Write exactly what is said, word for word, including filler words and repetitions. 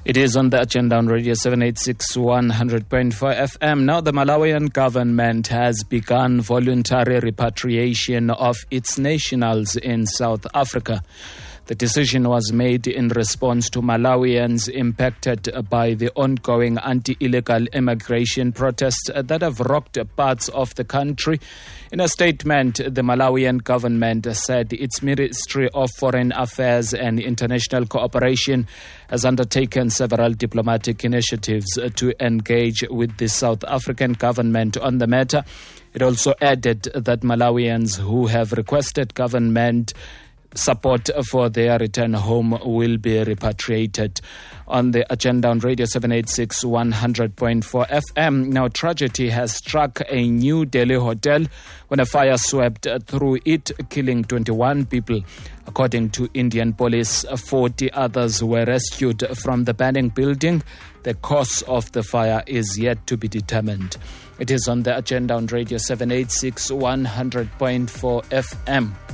It is on the agenda on Radio seven eighty-six, one hundred point four F M. Now the Malawian government has begun voluntary repatriation of its nationals in South Africa. The decision was made in response to Malawians impacted by the ongoing anti-illegal immigration protests that have rocked parts of the country. In a statement, the Malawian government said its Ministry of Foreign Affairs and International Cooperation has undertaken several diplomatic initiatives to engage with the South African government on the matter. It also added that Malawians who have requested government support for their return home will be repatriated. On the agenda on Radio seven eighty-six, one hundred point four F M. Now, tragedy has struck a New Delhi hotel when a fire swept through it, killing twenty-one people. According to Indian police, forty others were rescued from the burning building. The cause of the fire is yet to be determined. It is on the agenda on Radio seven eighty-six, one hundred point four F M.